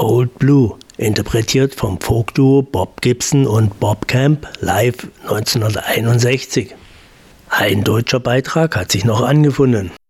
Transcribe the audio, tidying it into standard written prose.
Old Blue, interpretiert vom Folkduo Bob Gibson und Bob Camp live 1961. Ein deutscher Beitrag hat sich noch angefunden.